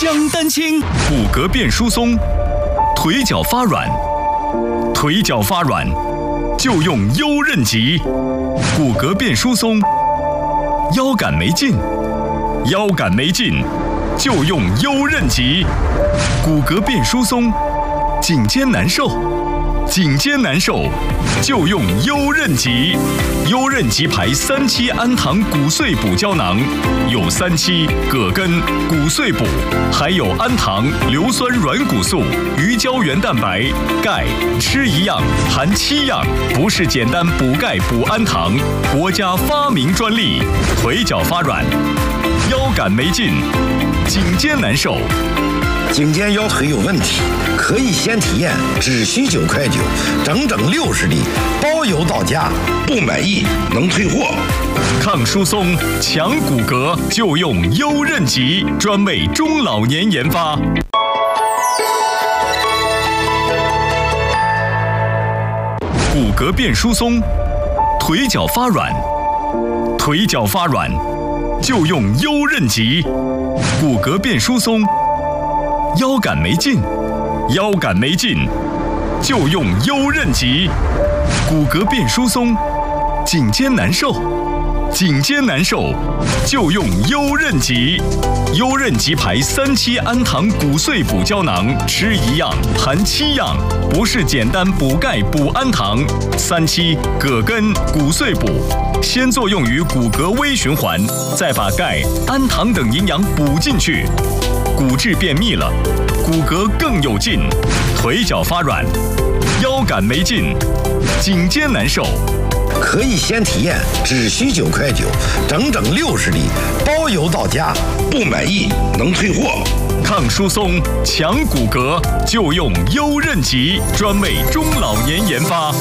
香丹青，骨骼变疏松，腿脚发软，腿脚发软就用优韧脊；骨骼变疏松，腰杆没劲，腰杆没劲就用优韧脊；骨骼变疏松，颈肩难受，颈肩难受就用优韧脊。优韧脊牌3期氨糖骨碎补胶囊，有3期葛根、骨碎补，还有氨糖、硫酸软骨素、鱼胶原蛋白、钙，吃一样含7样，不是简单补钙补氨糖，国家发明专利。腿脚发软，腰杆没劲，颈肩难受。 颈肩腰腿有问题，可以先体验，只需9块9，整整60粒，包邮到家，不满意能退货。 抗疏松、强骨骼就用优韧脊，专为中老年研发。骨骼变疏松，腿脚发软，腿脚发软就用优韧脊。骨骼变疏松，腰杆没劲，腰杆没劲就用优韧脊；骨骼变疏松，颈肩难受，颈肩难受就用优韧脊。优韧脊牌3期氨糖骨碎补胶囊，吃一样含7样，不是简单补钙补氨糖。3期葛根、骨碎补，先作用于骨骼微循环，再把钙、氨糖等营养补进去。骨质变密了，骨骼更有劲，腿脚发软，腰杆没劲，颈肩难受。 可以先体验，只需9块9，整整60粒，包邮到家，不满意能退货。 抗疏松、强骨骼就用优韧脊，专为中老年研发。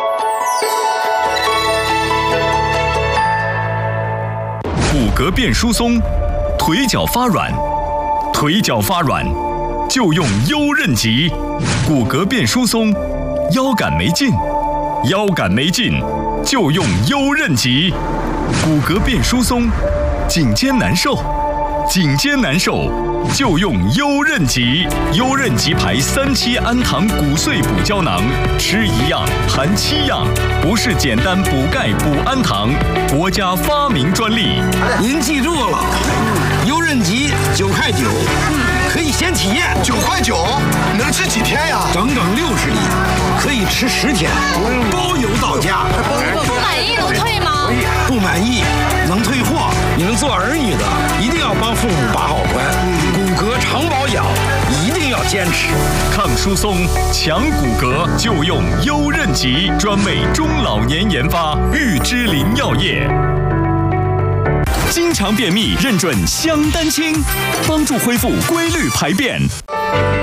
骨骼变疏松，腿脚发软，腿脚发软就用优韧脊；骨骼变疏松，腰杆没劲，腰杆没劲就用优韧脊；骨骼变疏松，颈肩难受，颈肩难受就用优韧脊。优韧脊牌3期氨糖骨碎补胶囊，吃一样含7样，不是简单补钙补氨糖，国家发明专利。 您记住了，优韧脊9块9，可以先体验。 9块9，能吃几天呀？ 整整60粒，可以吃10天，包邮到家。 不满意能退吗？ 不满意能退货。你们做儿女的一定要帮父母把好关，骨骼常保养一定要坚持。 抗疏松、强骨骼就用优韧脊，专为中老年研发。玉芝林药业。经常便秘认准香丹青，帮助恢复规律排便。